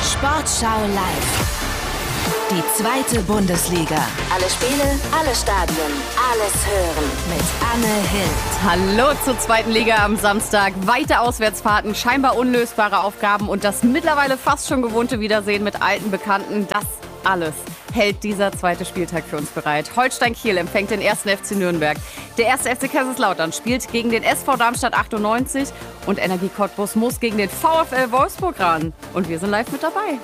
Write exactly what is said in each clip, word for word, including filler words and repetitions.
Sportschau live. Die zweite Bundesliga. Alle Spiele, alle Stadien, alles hören mit Anne Hild. Hallo zur zweiten Liga am Samstag. Weite Auswärtsfahrten, scheinbar unlösbare Aufgaben und das mittlerweile fast schon gewohnte Wiedersehen mit alten Bekannten. Das alles hält dieser zweite Spieltag für uns bereit. Holstein Kiel empfängt den ersten F C Nürnberg. Der erste F C Kaiserslautern spielt gegen den S V Darmstadt achtundneunzig und Energie Cottbus muss gegen den VfL Wolfsburg ran. Und wir sind live mit dabei.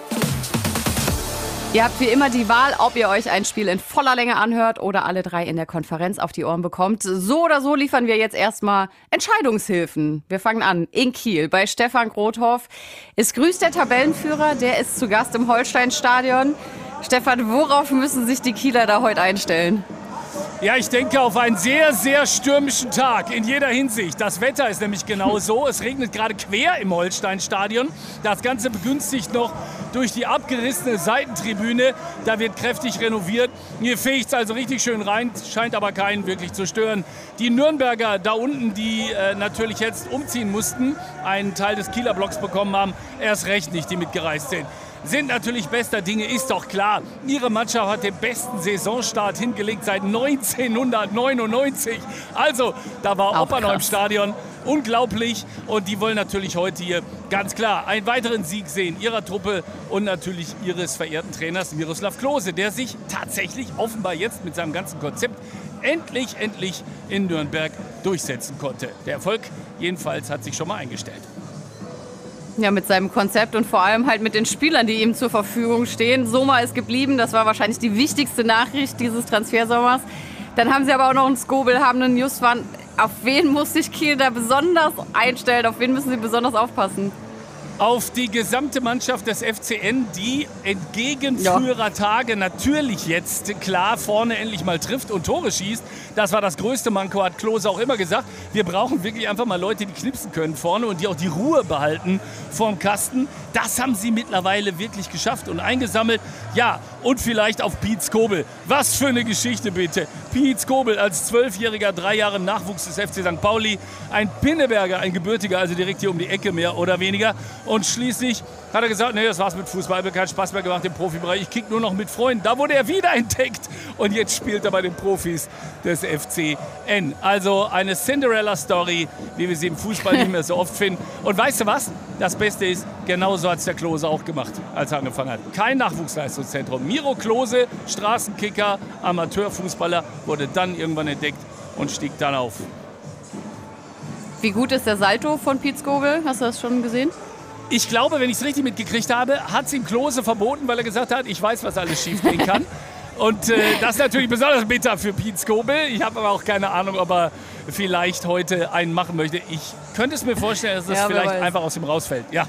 Ihr habt wie immer die Wahl, ob ihr euch ein Spiel in voller Länge anhört oder alle drei in der Konferenz auf die Ohren bekommt. So oder so liefern wir jetzt erstmal Entscheidungshilfen. Wir fangen an in Kiel bei Stefan Grothoff. Es grüßt der Tabellenführer, der ist zu Gast im Holstein-Stadion. Stefan, worauf müssen sich die Kieler da heute einstellen? Ja, ich denke auf einen sehr, sehr stürmischen Tag in jeder Hinsicht. Das Wetter ist nämlich genau so. Es regnet gerade quer im Holstein-Stadion. Das Ganze begünstigt noch durch die abgerissene Seitentribüne. Da wird kräftig renoviert. Hier fegt es also richtig schön rein, scheint aber keinen wirklich zu stören. Die Nürnberger da unten, die äh, natürlich jetzt umziehen mussten, einen Teil des Kieler Blocks bekommen haben, erst recht nicht, die mitgereist sind. Sind natürlich bester Dinge, ist doch klar. Ihre Mannschaft hat den besten Saisonstart hingelegt seit neunzehnhundertneunundneunzig. Also, da war Opa noch im Stadion. Unglaublich. Und die wollen natürlich heute hier ganz klar einen weiteren Sieg sehen. Ihrer Truppe und natürlich ihres verehrten Trainers Miroslav Klose, der sich tatsächlich offenbar jetzt mit seinem ganzen Konzept endlich, endlich in Nürnberg durchsetzen konnte. Der Erfolg jedenfalls hat sich schon mal eingestellt. Ja, mit seinem Konzept und vor allem halt mit den Spielern, die ihm zur Verfügung stehen. Soma ist geblieben, das war wahrscheinlich die wichtigste Nachricht dieses Transfersommers. Dann haben sie aber auch noch einen Skobel, haben einen Justwan. Auf wen muss sich Kiel da besonders einstellen? Auf wen müssen sie besonders aufpassen? Auf die gesamte Mannschaft des F C N, die entgegen ja. früherer Tage natürlich jetzt klar vorne endlich mal trifft und Tore schießt. Das war das größte Manko, hat Klose auch immer gesagt. Wir brauchen wirklich einfach mal Leute, die knipsen können vorne und die auch die Ruhe behalten vorm Kasten. Das haben sie mittlerweile wirklich geschafft und eingesammelt. Ja, und vielleicht auf Piet Skobel. Was für eine Geschichte bitte. Piet Skobel als zwölfjähriger, drei Jahre Nachwuchs des F C Sankt Pauli. Ein Pinneberger, ein Gebürtiger, also direkt hier um die Ecke mehr oder weniger. Und schließlich hat er gesagt, nee, das war's mit Fußball, hat mir keinen Spaß mehr gemacht im Profibereich. Ich kick nur noch mit Freunden. Da wurde er wieder entdeckt. Und jetzt spielt er bei den Profis des F C N. Also eine Cinderella-Story, wie wir sie im Fußball nicht mehr so oft finden. Und weißt du was? Das Beste ist, genauso hat es der Klose auch gemacht, als er angefangen hat. Kein Nachwuchsleistungszentrum. Miro Klose, Straßenkicker, Amateurfußballer, wurde dann irgendwann entdeckt und stieg dann auf. Wie gut ist der Salto von Piet Skobel? Hast du das schon gesehen? Ich glaube, wenn ich es richtig mitgekriegt habe, hat es ihm Klose verboten, weil er gesagt hat, ich weiß, was alles schief gehen kann. Und äh, das ist natürlich besonders bitter für Piet Skobel. Ich habe aber auch keine Ahnung, ob er vielleicht heute einen machen möchte. Ich könnte es mir vorstellen, dass es ja, vielleicht weiß. einfach aus ihm rausfällt. Ja.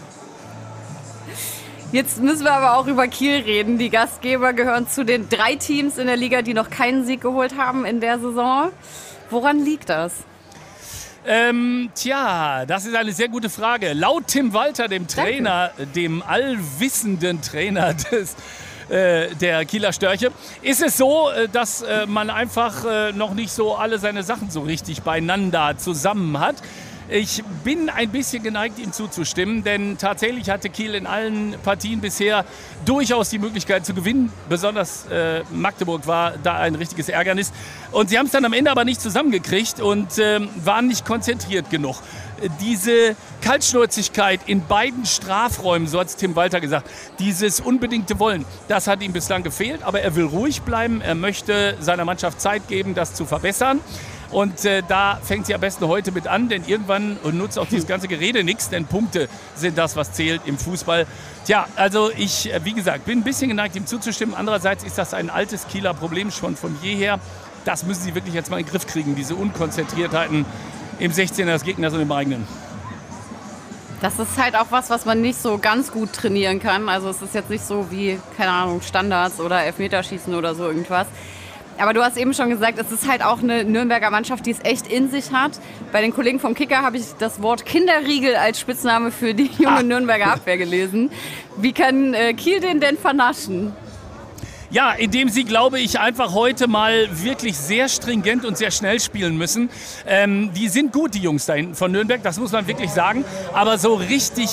Jetzt müssen wir aber auch über Kiel reden. Die Gastgeber gehören zu den drei Teams in der Liga, die noch keinen Sieg geholt haben in der Saison. Woran liegt das? Ähm, tja, das ist eine sehr gute Frage. Laut Tim Walter, dem Trainer, Danke. dem allwissenden Trainer des, äh, der Kieler Störche, ist es so, dass äh, man einfach äh, noch nicht so alle seine Sachen so richtig beieinander zusammen hat. Ich bin ein bisschen geneigt, ihm zuzustimmen, denn tatsächlich hatte Kiel in allen Partien bisher durchaus die Möglichkeit zu gewinnen. Besonders äh, Magdeburg war da ein richtiges Ärgernis. Und sie haben es dann am Ende aber nicht zusammengekriegt und äh, waren nicht konzentriert genug. Diese Kaltschnäuzigkeit in beiden Strafräumen, so hat es Tim Walter gesagt, dieses unbedingte Wollen, das hat ihm bislang gefehlt. Aber er will ruhig bleiben, er möchte seiner Mannschaft Zeit geben, das zu verbessern. Und äh, da fängt sie am besten heute mit an, denn irgendwann nutzt auch dieses ganze Gerede nichts, denn Punkte sind das, was zählt im Fußball. Tja, also ich, wie gesagt, bin ein bisschen geneigt, ihm zuzustimmen. Andererseits ist das ein altes Kieler Problem schon von jeher. Das müssen sie wirklich jetzt mal in den Griff kriegen, diese Unkonzentriertheiten im sechzehner des Gegners und im eigenen. Das ist halt auch was, was man nicht so ganz gut trainieren kann. Also es ist jetzt nicht so wie, keine Ahnung, Standards oder Elfmeterschießen oder so irgendwas. Aber du hast eben schon gesagt, es ist halt auch eine Nürnberger Mannschaft, die es echt in sich hat. Bei den Kollegen vom Kicker habe ich das Wort Kinderriegel als Spitzname für die junge Nürnberger Abwehr gelesen. Wie kann äh, Kiel den denn vernaschen? Ja, indem sie, glaube ich, einfach heute mal wirklich sehr stringent und sehr schnell spielen müssen. Ähm, die sind gut, die Jungs da hinten von Nürnberg, das muss man wirklich sagen. Aber so richtig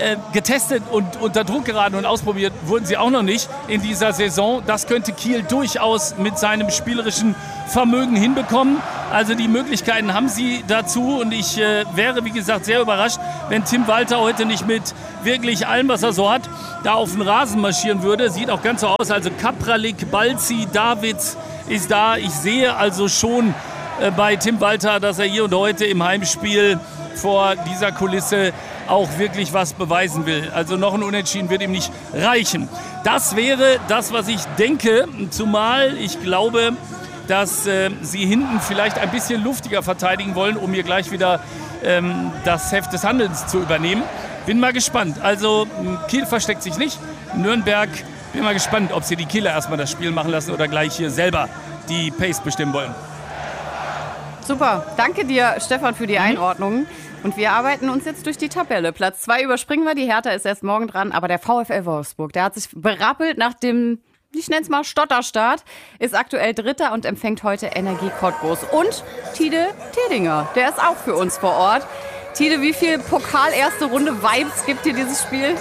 äh, getestet und unter Druck geraten und ausprobiert wurden sie auch noch nicht in dieser Saison. Das könnte Kiel durchaus mit seinem spielerischen Vermögen hinbekommen. Also die Möglichkeiten haben sie dazu und ich äh, wäre, wie gesagt, sehr überrascht, wenn Tim Walter heute nicht mit wirklich allem, was er so hat, da auf den Rasen marschieren würde. Sieht auch ganz so aus, also Kapralik, Balzi, Davids ist da. Ich sehe also schon äh, bei Tim Walter, dass er hier und heute im Heimspiel vor dieser Kulisse auch wirklich was beweisen will. Also noch ein Unentschieden wird ihm nicht reichen. Das wäre das, was ich denke, zumal ich glaube, dass äh, sie hinten vielleicht ein bisschen luftiger verteidigen wollen, um hier gleich wieder ähm, das Heft des Handelns zu übernehmen. Bin mal gespannt. Also Kiel versteckt sich nicht. Nürnberg, bin mal gespannt, ob sie die Kieler erstmal das Spiel machen lassen oder gleich hier selber die Pace bestimmen wollen. Super. Danke dir, Stefan, für die Einordnung. Und wir arbeiten uns jetzt durch die Tabelle. Platz zwei überspringen wir. Die Hertha ist erst morgen dran. Aber der VfL Wolfsburg, der hat sich berappelt nach dem, ich nenne es mal Stotterstart, ist aktuell Dritter und empfängt heute Energie Cottbus. Und Tide Tedinger, der ist auch für uns vor Ort. Tide, wie viel Pokal-erste Runde-Vibes gibt dir dieses Spiel?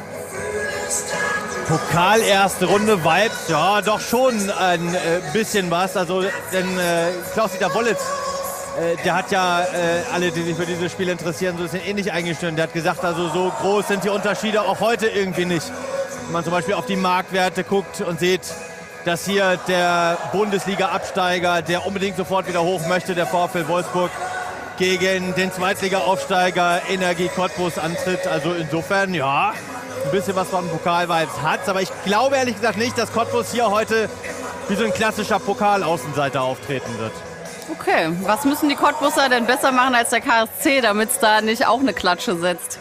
Pokal-erste Runde-Vibes, ja, doch schon ein äh, bisschen was. Also, denn äh, Klaus-Dieter Wollitz, äh, der hat ja äh, alle, die sich für dieses Spiel interessieren, so ein bisschen ähnlich eingestimmt. Der hat gesagt, also so groß sind die Unterschiede auch heute irgendwie nicht. Wenn man zum Beispiel auf die Marktwerte guckt und sieht, dass hier der Bundesliga-Absteiger, der unbedingt sofort wieder hoch möchte, der VfL Wolfsburg, gegen den Zweitliga-Aufsteiger Energie Cottbus antritt. Also insofern, ja, ein bisschen was von Pokal-Vibes hat. Aber ich glaube ehrlich gesagt nicht, dass Cottbus hier heute wie so ein klassischer Pokal-Außenseiter auftreten wird. Okay, was müssen die Cottbusser denn besser machen als der K S C, damit es da nicht auch eine Klatsche setzt?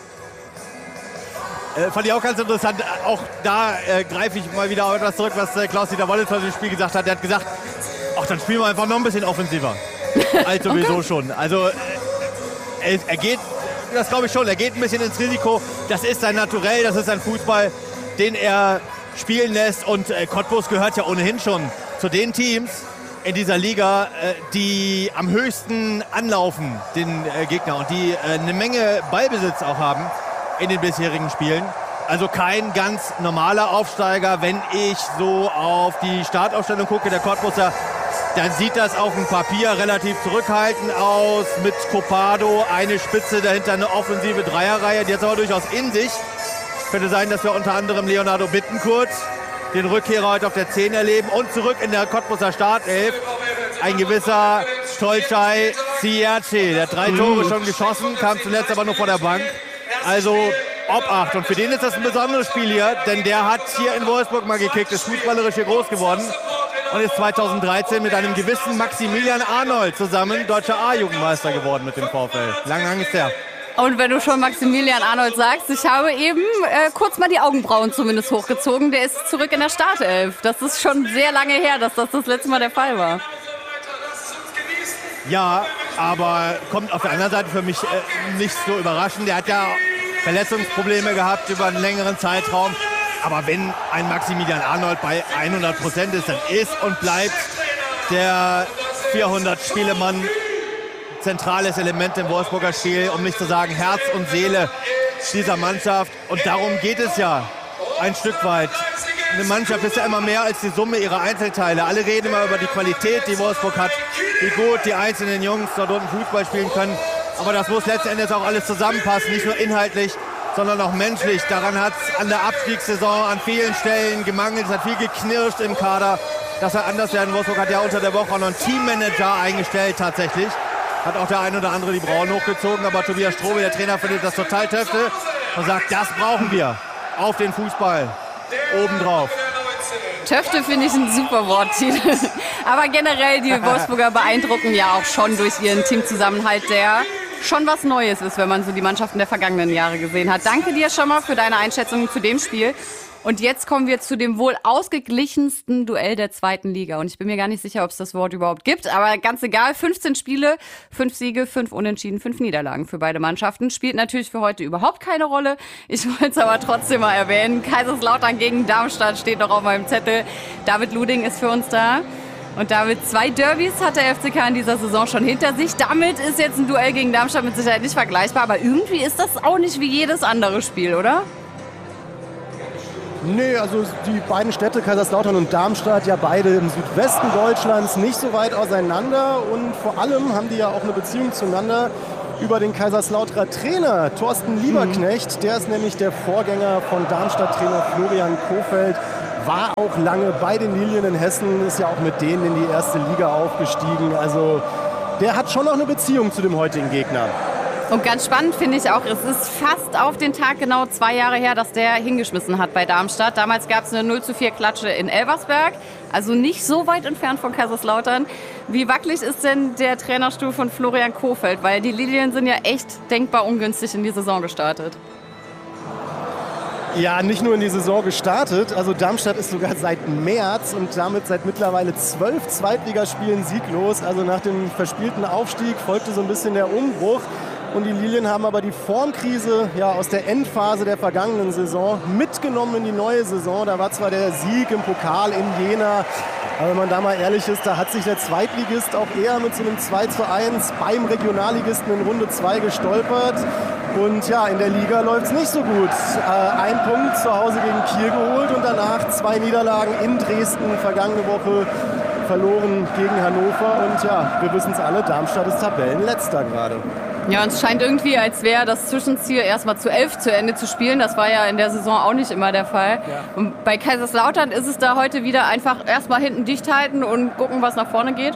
Äh, fand ich auch ganz interessant. Auch da äh, greife ich mal wieder auf etwas zurück, was äh, Klaus-Dieter Wollitz heute im Spiel gesagt hat. Der hat gesagt, ach, dann spielen wir einfach noch ein bisschen offensiver. Als sowieso okay. schon. Also äh, er geht, das glaube ich schon, er geht ein bisschen ins Risiko. Das ist sein Naturell, das ist ein Fußball, den er spielen lässt. Und äh, Cottbus gehört ja ohnehin schon zu den Teams in dieser Liga, äh, die am höchsten anlaufen, den äh, Gegner. Und die äh, eine Menge Ballbesitz auch haben in den bisherigen Spielen. Also kein ganz normaler Aufsteiger. Wenn ich so auf die Startaufstellung gucke, der Cottbusser, dann sieht das auf dem Papier relativ zurückhaltend aus. Mit Copado, eine Spitze, dahinter eine offensive Dreierreihe. Die hat es aber durchaus in sich. Könnte sein, dass wir unter anderem Leonardo Bittencourt, den Rückkehrer, heute auf der zehn erleben. Und zurück in der Cottbuser Startelf ein gewisser Stolcay Sierce. Der hat drei Tore schon geschossen, kam zuletzt aber nur vor der Bank. Also Obacht. Und für den ist das ein besonderes Spiel hier, denn der hat hier in Wolfsburg mal gekickt, ist fußballerisch hier groß geworden. Und ist zweitausenddreizehn mit einem gewissen Maximilian Arnold zusammen deutscher A-Jugendmeister geworden mit dem VfL. Lang, lang ist der. Und wenn du schon Maximilian Arnold sagst, ich habe eben äh, kurz mal die Augenbrauen zumindest hochgezogen. Der ist zurück in der Startelf. Das ist schon sehr lange her, dass das das letzte Mal der Fall war. Ja, aber kommt auf der anderen Seite für mich äh, nicht so überraschend. Der hat ja Verletzungsprobleme gehabt über einen längeren Zeitraum. Aber wenn ein Maximilian Arnold bei hundert Prozent ist, dann ist und bleibt der vierhundert-Spielemann zentrales Element im Wolfsburger Spiel, um nicht zu sagen Herz und Seele dieser Mannschaft. Und darum geht es ja ein Stück weit. Eine Mannschaft ist ja immer mehr als die Summe ihrer Einzelteile. Alle reden immer über die Qualität, die Wolfsburg hat, wie gut die einzelnen Jungs dort unten Fußball spielen können. Aber das muss letzten Endes auch alles zusammenpassen, nicht nur inhaltlich, sondern auch menschlich. Daran hat es an der Abstiegssaison an vielen Stellen gemangelt. Es hat viel geknirscht im Kader. Das soll anders werden. Wolfsburg hat ja unter der Woche auch noch einen Teammanager eingestellt tatsächlich. Hat auch der ein oder andere die Brauen hochgezogen. Aber Tobias Strobel, der Trainer, findet das total töfte und sagt, das brauchen wir auf den Fußball obendrauf. Töfte finde ich ein super Wort, Tine. Aber generell, die Wolfsburger beeindrucken ja auch schon durch ihren Teamzusammenhalt, der schon was Neues ist, wenn man so die Mannschaften der vergangenen Jahre gesehen hat. Danke dir schon mal für deine Einschätzung zu dem Spiel. Und jetzt kommen wir zu dem wohl ausgeglichensten Duell der zweiten Liga. Und ich bin mir gar nicht sicher, ob es das Wort überhaupt gibt. Aber ganz egal, fünfzehn Spiele, fünf Siege, fünf Unentschieden, fünf Niederlagen für beide Mannschaften. Spielt natürlich für heute überhaupt keine Rolle. Ich wollte es aber trotzdem mal erwähnen. Kaiserslautern gegen Darmstadt steht noch auf meinem Zettel. David Luding ist für uns da. Und damit zwei Derbys hat der F C K in dieser Saison schon hinter sich. Damit ist jetzt ein Duell gegen Darmstadt mit Sicherheit nicht vergleichbar. Aber irgendwie ist das auch nicht wie jedes andere Spiel, oder? Nee, also die beiden Städte, Kaiserslautern und Darmstadt, ja beide im Südwesten Deutschlands, nicht so weit auseinander. Und vor allem haben die ja auch eine Beziehung zueinander über den Kaiserslauterer Trainer Thorsten Lieberknecht. Der ist nämlich der Vorgänger von Darmstadt-Trainer Florian Kohfeldt. War auch lange bei den Lilien in Hessen, ist ja auch mit denen in die erste Liga aufgestiegen. Also der hat schon noch eine Beziehung zu dem heutigen Gegner. Und ganz spannend finde ich auch, es ist fast auf den Tag genau zwei Jahre her, dass der hingeschmissen hat bei Darmstadt. Damals gab es eine null zu vier Klatsche in Elversberg, also nicht so weit entfernt von Kaiserslautern. Wie wackelig ist denn der Trainerstuhl von Florian Kohfeldt? Weil die Lilien sind ja echt denkbar ungünstig in die Saison gestartet. Ja, nicht nur in die Saison gestartet. Also Darmstadt ist sogar seit März und damit seit mittlerweile zwölf Zweitligaspielen sieglos. Also nach dem verspielten Aufstieg folgte so ein bisschen der Umbruch. Und die Lilien haben aber die Formkrise ja, aus der Endphase der vergangenen Saison mitgenommen in die neue Saison. Da war zwar der Sieg im Pokal in Jena, aber wenn man da mal ehrlich ist, da hat sich der Zweitligist auch eher mit so einem zwei zu eins beim Regionalligisten in Runde zwei gestolpert. Und ja, in der Liga läuft es nicht so gut. Äh, ein Punkt zu Hause gegen Kiel geholt und danach zwei Niederlagen in Dresden vergangene Woche verloren gegen Hannover. Und ja, wir wissen es alle, Darmstadt ist Tabellenletzter gerade. Ja, und es scheint irgendwie, als wäre das Zwischenziel erstmal zu elf zu Ende zu spielen. Das war ja in der Saison auch nicht immer der Fall. Ja. Und bei Kaiserslautern ist es da heute wieder einfach erstmal hinten dicht halten und gucken, was nach vorne geht?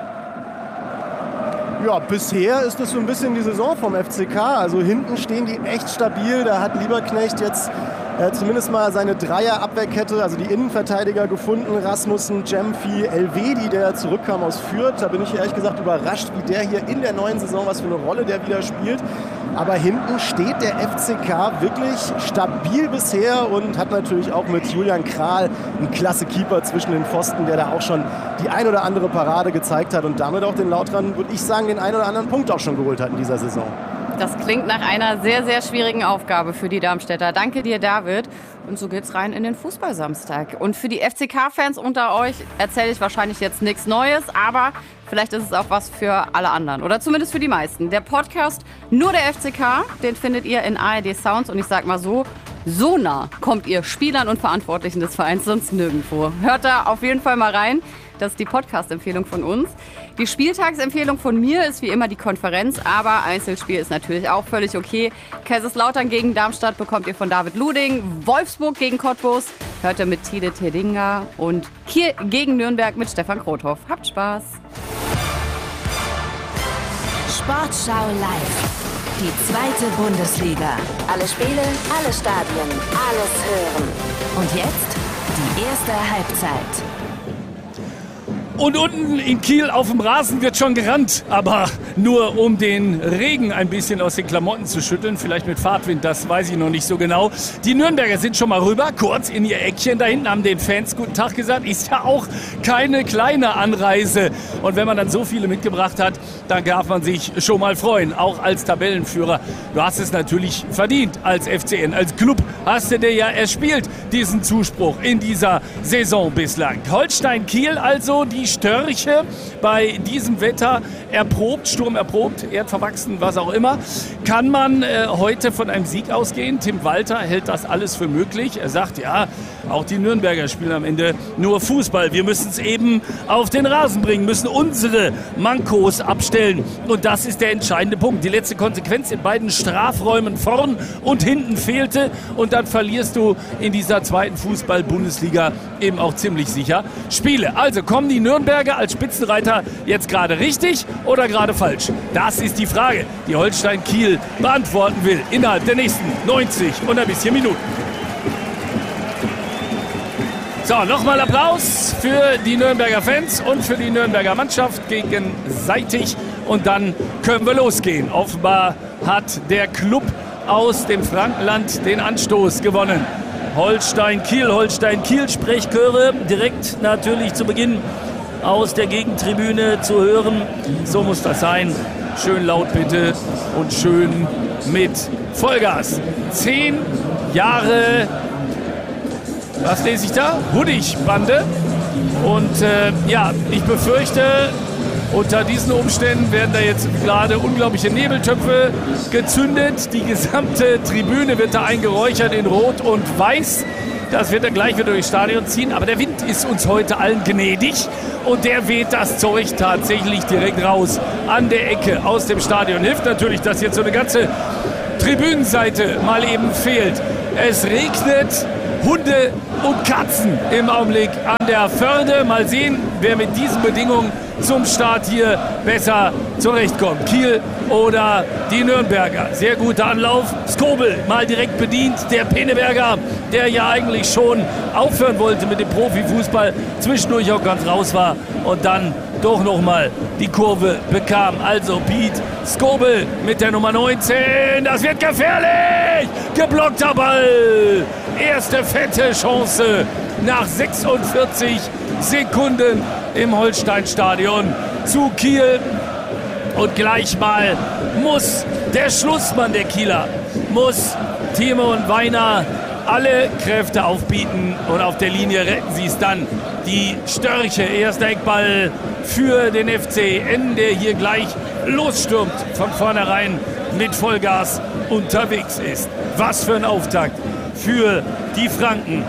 Ja, bisher ist das so ein bisschen die Saison vom F C K. Also hinten stehen die echt stabil. Da hat Lieberknecht jetzt äh, zumindest mal seine Dreier-Abwehrkette, also die Innenverteidiger gefunden. Rasmussen, Jemfi, Elvedi, der zurückkam aus Fürth. Da bin ich ehrlich gesagt überrascht, wie der hier in der neuen Saison, was für eine Rolle der wieder spielt. Aber hinten steht der F C K wirklich stabil bisher und hat natürlich auch mit Julian Kral einen klasse Keeper zwischen den Pfosten, der da auch schon die ein oder andere Parade gezeigt hat und damit auch den Lautrern, würde ich sagen, den ein oder anderen Punkt auch schon geholt hat in dieser Saison. Das klingt nach einer sehr, sehr schwierigen Aufgabe für die Darmstädter. Danke dir, David. Und so geht's rein in den Fußballsamstag. Und für die F C K-Fans unter euch erzähle ich wahrscheinlich jetzt nichts Neues, aber vielleicht ist es auch was für alle anderen oder zumindest für die meisten. Der Podcast Nur der F C K, den findet ihr in A R D Sounds und ich sag mal so, so nah kommt ihr Spielern und Verantwortlichen des Vereins sonst nirgendwo. Hört da auf jeden Fall mal rein. Das ist die Podcast-Empfehlung von uns. Die Spieltagsempfehlung von mir ist wie immer die Konferenz, aber Einzelspiel ist natürlich auch völlig okay. Kaiserslautern gegen Darmstadt bekommt ihr von David Luding, Wolfsburg gegen Cottbus hört ihr mit Tide Tedinga und Kiel gegen Nürnberg mit Stefan Krothoff. Habt Spaß! Sportschau live. Die zweite Bundesliga. Alle Spiele, alle Stadien, alles hören. Und jetzt die erste Halbzeit. Und unten in Kiel auf dem Rasen wird schon gerannt, aber nur um den Regen ein bisschen aus den Klamotten zu schütteln, vielleicht mit Fahrtwind, das weiß ich noch nicht so genau. Die Nürnberger sind schon mal rüber, kurz in ihr Eckchen da hinten, haben den Fans guten Tag gesagt, ist ja auch keine kleine Anreise. Und wenn man dann so viele mitgebracht hat, dann darf man sich schon mal freuen, auch als Tabellenführer. Du hast es natürlich verdient als F C N, als Club hast du dir ja erspielt, diesen Zuspruch in dieser Saison bislang. Holstein Kiel also, die Störche bei diesem Wetter erprobt, Sturm erprobt, erdverwachsen, was auch immer. Kann man äh, heute von einem Sieg ausgehen? Tim Walter hält das alles für möglich. Er sagt, ja, auch die Nürnberger spielen am Ende nur Fußball. Wir müssen es eben auf den Rasen bringen, müssen unsere Mankos abstellen. Und das ist der entscheidende Punkt. Die letzte Konsequenz in beiden Strafräumen vorn und hinten fehlte. Und dann verlierst du in dieser zweiten Fußball-Bundesliga eben auch ziemlich sicher Spiele. Also kommen die Nürnberger als Spitzenreiter jetzt gerade richtig oder gerade falsch? Das ist die Frage, die Holstein Kiel beantworten will innerhalb der nächsten neunzig und ein bisschen Minuten. So, nochmal Applaus für die Nürnberger Fans und für die Nürnberger Mannschaft gegenseitig. Und dann können wir losgehen. Offenbar hat der Club aus dem Frankenland den Anstoß gewonnen. Holstein-Kiel, Holstein-Kiel-Sprechchöre direkt natürlich zu Beginn aus der Gegentribüne zu hören. So muss das sein. Schön laut bitte und schön mit Vollgas. Zehn Jahre, was lese ich da? Huddig-Bande. Und äh, ja, ich befürchte, unter diesen Umständen werden da jetzt gerade unglaubliche Nebeltöpfe gezündet. Die gesamte Tribüne wird da eingeräuchert in Rot und Weiß. Das wird dann gleich wieder durchs Stadion ziehen. Aber der Wind ist uns heute allen gnädig. Und der weht das Zeug tatsächlich direkt raus an der Ecke aus dem Stadion. Hilft natürlich, dass jetzt so eine ganze Tribünenseite mal eben fehlt. Es regnet Hunde und Katzen im Augenblick an der Förde. Mal sehen, wer mit diesen Bedingungen zum Start hier besser zurechtkommt. Kiel oder die Nürnberger. Sehr guter Anlauf. Skobel mal direkt bedient. Der Pinneberger, der ja eigentlich schon aufhören wollte mit dem Profifußball, zwischendurch auch ganz raus war und dann doch nochmal die Kurve bekam. Also Piet Skobel mit der Nummer neunzehn. Das wird gefährlich. Geblockter Ball. Erste fette Chance nach sechsundvierzig Sekunden im Holsteinstadion zu Kiel. Und gleich mal muss der Schlussmann der Kieler, muss Timon Weiner alle Kräfte aufbieten und auf der Linie retten sie es dann. Die Störche, erster Eckball für den F C N, der hier gleich losstürmt, von vornherein mit Vollgas unterwegs ist. Was für ein Auftakt für die Franken.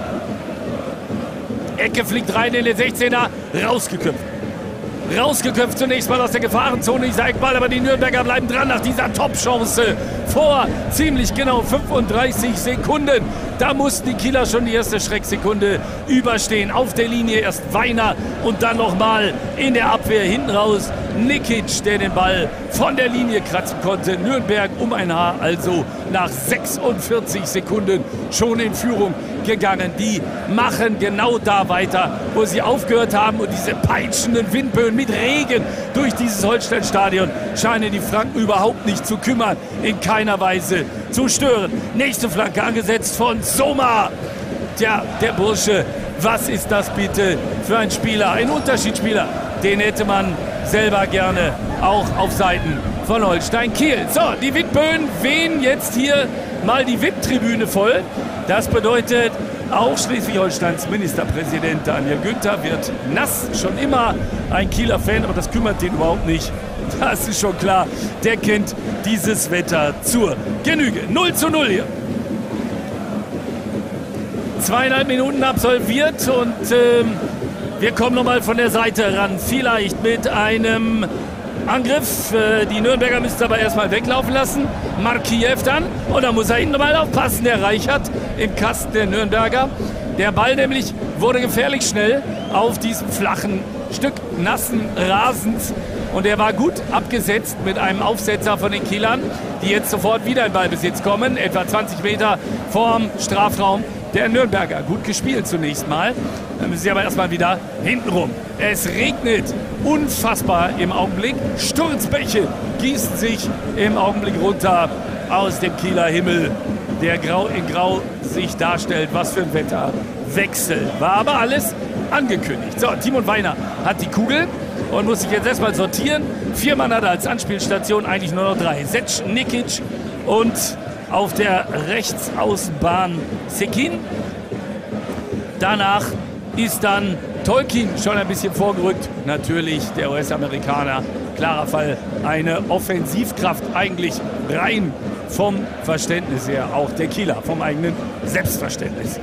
Ecke fliegt rein in den sechzehner, rausgeköpft. Rausgeköpft zunächst mal aus der Gefahrenzone, dieser Eckball, aber die Nürnberger bleiben dran nach dieser Top-Chance vor ziemlich genau fünfunddreißig Sekunden. Da mussten die Kieler schon die erste Schrecksekunde überstehen. Auf der Linie erst Weiner und dann nochmal in der Abwehr hinten raus Nikic, der den Ball von der Linie kratzen konnte. Nürnberg um ein Haar, also nach sechsundvierzig Sekunden schon in Führung gegangen. Die machen genau da weiter, wo sie aufgehört haben. Und diese peitschenden Windböen mit Regen durch dieses Holsteinstadion scheinen die Franken überhaupt nicht zu kümmern, in keiner Weise zu stören. Nächste Flanke angesetzt von Sommer. Tja, der Bursche, was ist das bitte für ein Spieler, ein Unterschiedsspieler. Den hätte man selber gerne auch auf Seiten von Holstein Kiel. So, die Windböen wehen jetzt hier mal die V I P-Tribüne voll. Das bedeutet, auch Schleswig-Holsteins Ministerpräsident Daniel Günther wird nass. Schon immer ein Kieler Fan, aber das kümmert ihn überhaupt nicht. Das ist schon klar. Der kennt dieses Wetter zur Genüge. null zu null hier. Zweieinhalb Minuten absolviert und ähm, wir kommen nochmal von der Seite ran. Vielleicht mit einem Angriff. Äh, die Nürnberger müssen aber erstmal weglaufen lassen. Markiev dann. Und da muss er hinten nochmal aufpassen. Der Reichert im Kasten der Nürnberger. Der Ball nämlich wurde gefährlich schnell auf diesem flachen Stück nassen Rasens. Und er war gut abgesetzt mit einem Aufsetzer von den Kielern, die jetzt sofort wieder in Ballbesitz kommen. Etwa zwanzig Meter vorm Strafraum der Nürnberger. Gut gespielt zunächst mal. Dann müssen sie aber erstmal wieder hinten rum. Es regnet unfassbar im Augenblick. Sturzbäche gießen sich im Augenblick runter aus dem Kieler Himmel, der grau in grau sich darstellt. Was für ein Wetterwechsel. War aber alles angekündigt. So, Timon Weiner hat die Kugel und muss sich jetzt erstmal sortieren. Vier Mann hat er als Anspielstation, eigentlich nur noch drei. Setsch, Nikic und auf der Rechtsaußenbahn Sekin. Danach ist dann Tolkien schon ein bisschen vorgerückt. Natürlich der U S-Amerikaner. Klarer Fall. Eine Offensivkraft eigentlich rein vom Verständnis her. Auch der Kieler vom eigenen Selbstverständnis.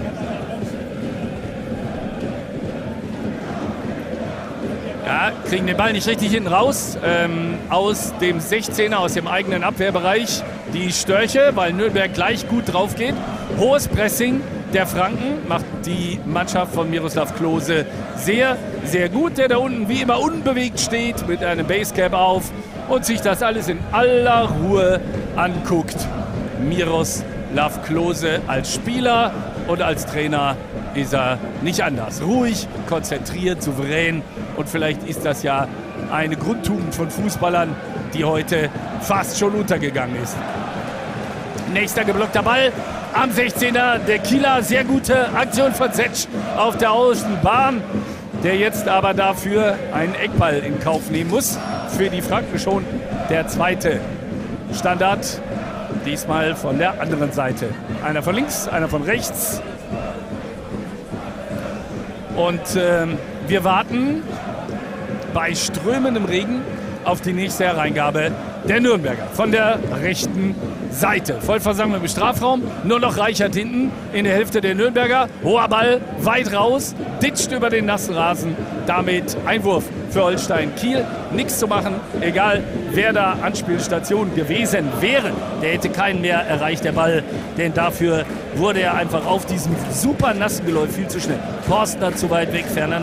Ja, kriegen den Ball nicht richtig hinten raus. Ähm, aus dem sechzehner, aus dem eigenen Abwehrbereich. Die Störche, weil Nürnberg gleich gut drauf geht. Hohes Pressing der Franken macht die Mannschaft von Miroslav Klose sehr, sehr gut. Der da unten wie immer unbewegt steht mit einem Basecap auf und sich das alles in aller Ruhe anguckt. Miroslav Klose als Spieler und als Trainer ist er nicht anders. Ruhig, konzentriert, souverän und vielleicht ist das ja eine Grundtugend von Fußballern, die heute fast schon untergegangen ist. Nächster geblockter Ball am sechzehner. Der Kieler, sehr gute Aktion von Setsch auf der Außenbahn, der jetzt aber dafür einen Eckball in Kauf nehmen muss. Für die Franken schon der zweite Standard. Diesmal von der anderen Seite. Einer von links, einer von rechts. Und ähm, Wir warten bei strömendem Regen auf die nächste Hereingabe der Nürnberger von der rechten Seite. Vollversammlung im Strafraum, nur noch Reichert hinten in der Hälfte der Nürnberger. Hoher Ball, weit raus, ditcht über den nassen Rasen. Damit Einwurf für Holstein Kiel. Nichts zu machen, egal wer da Anspielstation gewesen wäre. Der hätte keinen mehr erreicht, der Ball. Denn dafür wurde er einfach auf diesem super nassen Geläuf viel zu schnell. Forstner zu weit weg, Fernandes